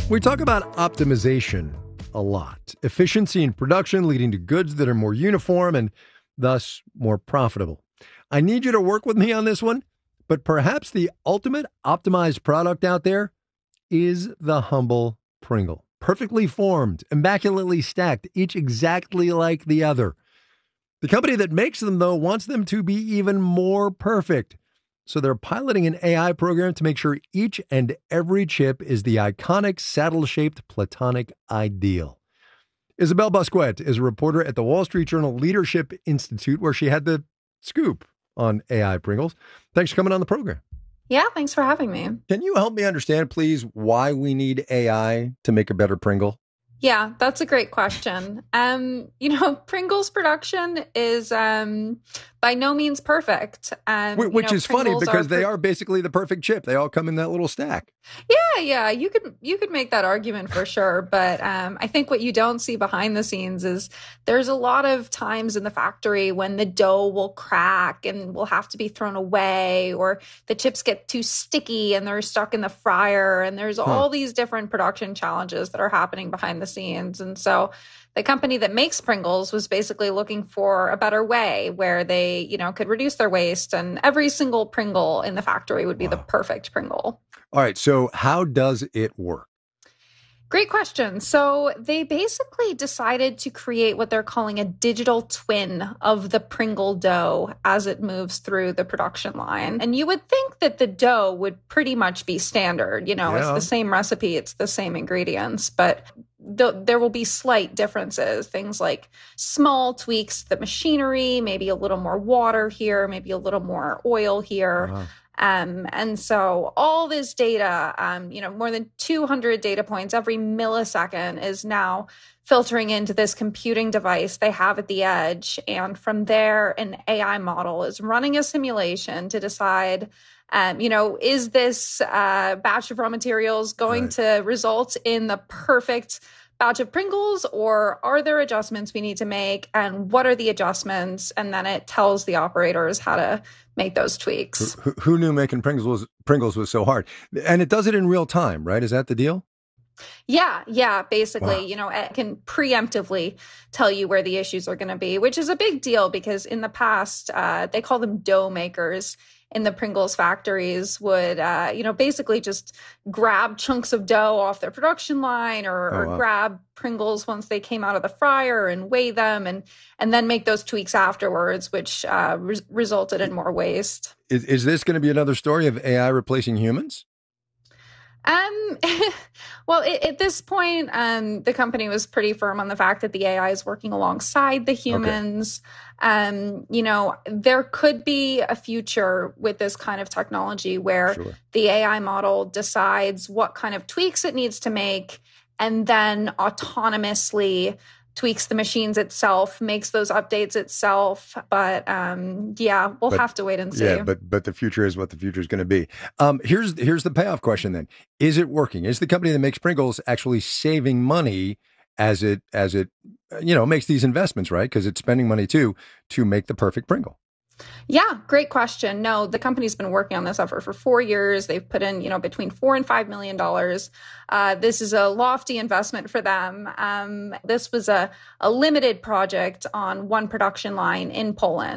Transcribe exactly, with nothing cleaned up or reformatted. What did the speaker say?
We talk about optimization a lot. Efficiency in production leading to goods that are more uniform and thus more profitable. I need you to work with me on this one, but perhaps the ultimate optimized product out there is the humble Pringle. Perfectly formed, immaculately stacked, each exactly like the other. The company that makes them, though, wants them to be even more perfect. So they're piloting an A I program to make sure each and every chip is the iconic saddle-shaped platonic ideal. Isabel Bosquet is a reporter at the Wall Street Journal Leadership Institute, where she had the scoop on A I Pringles. Thanks for coming on the program. Yeah, thanks for having me. Can you help me understand, please, why we need A I to make a better Pringle? Yeah, that's a great question. Um, you know, Pringles production is um, by no means perfect. Um, Which you know, is funny Pringles because are they pr- are basically the perfect chip. They all come in that little stack. Yeah, yeah, you could you could make that argument for sure. But um, I think what you don't see behind the scenes is there's a lot of times in the factory when the dough will crack and will have to be thrown away, or the chips get too sticky and they're stuck in the fryer. And there's Huh. all these different production challenges that are happening behind the scenes. And so the company that makes Pringles was basically looking for a better way where they, you know, could reduce their waste, and every single Pringle in the factory would be Wow. the perfect Pringle. All right, so how does it work? Great question. So they basically decided to create what they're calling a digital twin of the Pringle dough as it moves through the production line. And you would think that the dough would pretty much be standard. You know, Yeah. it's the same recipe, it's the same ingredients, but th- there will be slight differences. Things like small tweaks, the machinery, maybe a little more water here, maybe a little more oil here. Uh-huh. Um, and so all this data, um, you know, more than two hundred data points every millisecond is now filtering into this computing device they have at the edge. And from there, an A I model is running a simulation to decide, um, you know, is this uh, batch of raw materials going Right. to result in the perfect batch of Pringles, or are there adjustments we need to make, and what are the adjustments? And then it tells the operators how to make those tweaks. Who, who knew making Pringles was, Pringles was so hard? And it does it in real time, right? Is that the deal? Yeah, yeah, basically, Wow. you know, it can preemptively tell you where the issues are going to be, which is a big deal because in the past, uh, they call them dough makers in the Pringles factories would, uh, you know, basically just grab chunks of dough off their production line, or, Oh, or wow. grab Pringles once they came out of the fryer and weigh them, and and then make those tweaks afterwards, which uh, re- resulted in more waste. Is, is this going to be another story of A I replacing humans? Um, well, it, at this point, um, the company was pretty firm on the fact that the A I is working alongside the humans. Um, you know, there could be a future with this kind of technology where Sure. the A I model decides what kind of tweaks it needs to make, and then autonomously tweaks the machines itself, makes those updates itself. But um, yeah, we'll But- have to wait and see. Yeah, but but the future is what the future is going to be. Um, here's here's the payoff question then. Is it working? Is the company that makes Pringles actually saving money as it as it uh, you know makes these investments, right? Because it's spending money too to make the perfect Pringle. Yeah, great question. No, the company's been working on this effort for four years. They've put in, you know, between four and five million dollars. Uh, this is a lofty investment for them. Um, this was a, a limited project on one production line in Poland.